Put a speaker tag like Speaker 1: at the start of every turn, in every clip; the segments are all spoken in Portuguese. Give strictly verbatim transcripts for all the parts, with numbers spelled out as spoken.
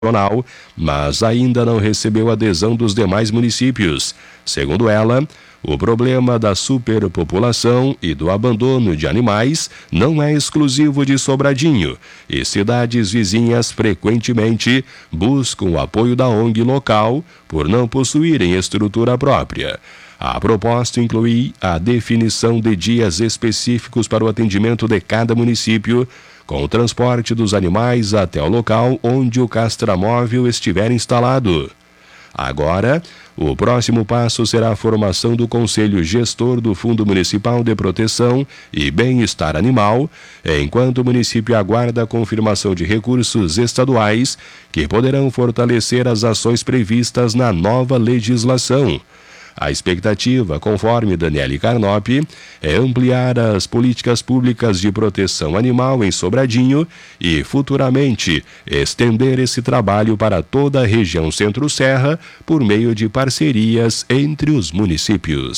Speaker 1: regional, mas ainda não recebeu adesão dos demais municípios. Segundo ela, o problema da superpopulação e do abandono de animais não é exclusivo de Sobradinho, e cidades vizinhas frequentemente buscam o apoio da O N G local por não possuírem estrutura própria. A proposta inclui a definição de dias específicos para o atendimento de cada município, com o transporte dos animais até o local onde o castramóvel estiver instalado. Agora, o próximo passo será a formação do Conselho Gestor do Fundo Municipal de Proteção e Bem-Estar Animal, enquanto o município aguarda a confirmação de recursos estaduais que poderão fortalecer as ações previstas na nova legislação. A expectativa, conforme Daniele Carnop, é ampliar as políticas públicas de proteção animal em Sobradinho e, futuramente, estender esse trabalho para toda a região Centro-Serra por meio de parcerias entre os municípios.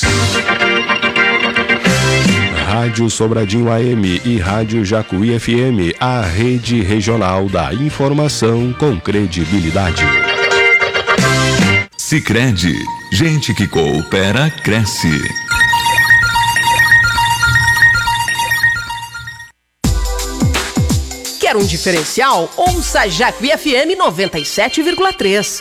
Speaker 1: Rádio Sobradinho A M e Rádio Jacuí F M, a rede regional da informação com credibilidade.
Speaker 2: Sicredi, gente que coopera, cresce.
Speaker 3: Quer um diferencial? Ouça Jacuí F M noventa e sete vírgula três.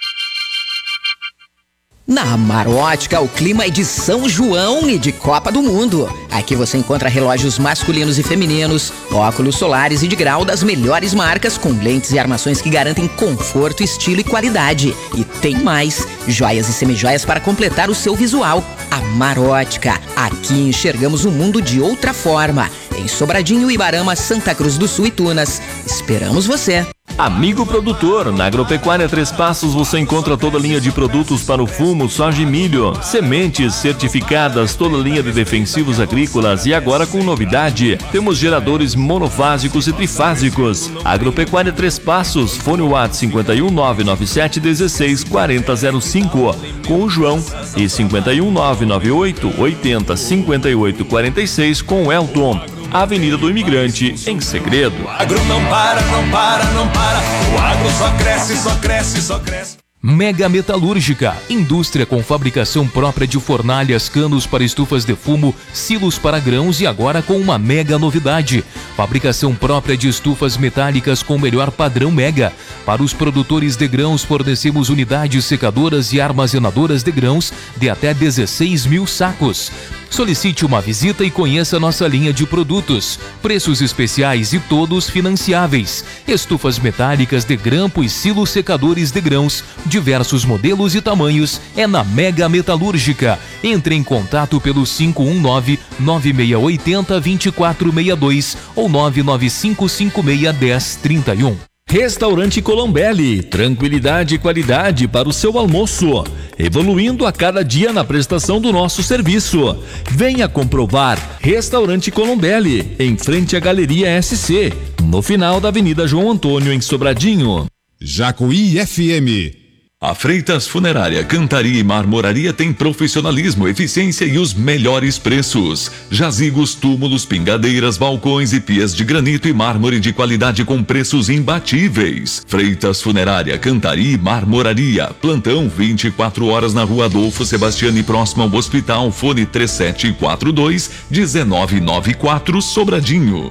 Speaker 4: Na Amarótica, o clima é de São João e de Copa do Mundo. Aqui você encontra relógios masculinos e femininos, óculos solares e de grau das melhores marcas, com lentes e armações que garantem conforto, estilo e qualidade. E tem mais, joias e semijoias para completar o seu visual. Amarótica, aqui enxergamos o mundo de outra forma. Em Sobradinho, Ibarama, Santa Cruz do Sul e Tunas. Esperamos você!
Speaker 5: Amigo produtor, na Agropecuária Três Passos você encontra toda a linha de produtos para o fumo, soja e milho, sementes certificadas, toda a linha de defensivos agrícolas e agora com novidade, temos geradores monofásicos e trifásicos. Agropecuária Três Passos, fone WhatsApp cinco um nove nove sete um seis quatro zero zero cinco com o João e cinco um nove nove oito oito zero cinco oito quatro seis com o Elton. Avenida do Imigrante, em Segredo.
Speaker 6: O agro não para, não para, não para. O agro só cresce, só cresce, só cresce.
Speaker 7: Mega Metalúrgica, indústria com fabricação própria de fornalhas, canos para estufas de fumo, silos para grãos e agora com uma mega novidade. Fabricação própria de estufas metálicas com o melhor padrão Mega. Para os produtores de grãos fornecemos unidades secadoras e armazenadoras de grãos de até dezesseis mil sacos. Solicite uma visita e conheça nossa linha de produtos. Preços especiais e todos financiáveis. Estufas metálicas de grampo e silos secadores de grãos. Diversos modelos e tamanhos é na Mega Metalúrgica. Entre em contato pelo cinco um nove nove seis oito zero dois quatro seis dois ou nove nove cinco cinco seis um zero três um.
Speaker 5: Restaurante Colombelli, tranquilidade e qualidade para o seu almoço, evoluindo a cada dia na prestação do nosso serviço. Venha comprovar. Restaurante Colombelli, em frente à Galeria S C, no final da Avenida João Antônio, em Sobradinho.
Speaker 8: Jacuí F M.
Speaker 2: A Freitas Funerária, Cantaria e Marmoraria tem profissionalismo, eficiência e os melhores preços. Jazigos, túmulos, pingadeiras, balcões e pias de granito e mármore de qualidade com preços imbatíveis. Freitas Funerária, Cantaria e Marmoraria. Plantão vinte e quatro horas na Rua Adolfo Sebastiani, próximo ao hospital. Fone três sete quatro dois um nove nove quatro, Sobradinho.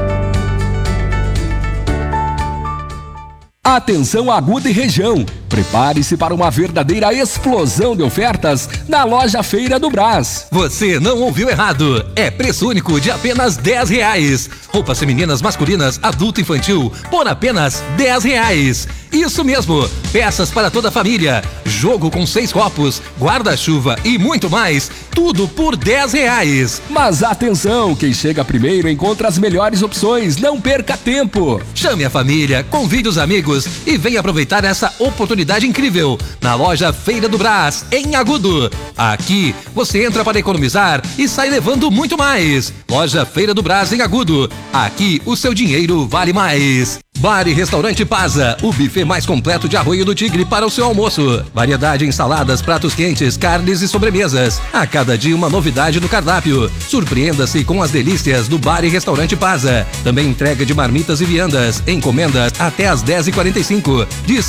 Speaker 9: Atenção Aguda e região, prepare-se para uma verdadeira explosão de ofertas na loja Feira do Brás.
Speaker 10: Você não ouviu errado, é preço único de apenas dez reais. Roupas femininas, masculinas, adulto e infantil por apenas dez reais. Isso mesmo, peças para toda a família, jogo com seis copos, guarda-chuva e muito mais, tudo por dez reais.
Speaker 9: Mas atenção, quem chega primeiro encontra as melhores opções, não perca tempo.
Speaker 10: Chame a família, convide os amigos e venha aproveitar essa oportunidade incrível na loja Feira do Brás, em Agudo. Aqui você entra para economizar e sai levando muito mais. Loja Feira do Brás, em Agudo. Aqui o seu dinheiro vale mais. Bar e Restaurante Paza, o buffet mais completo de arroz Olho do Tigre para o seu almoço. Variedade em saladas, pratos quentes, carnes e sobremesas. A cada dia uma novidade no cardápio. Surpreenda-se com as delícias do Bar e Restaurante Paza. Também entrega de marmitas e viandas. Encomendas até às dez e quarenta e cinco. De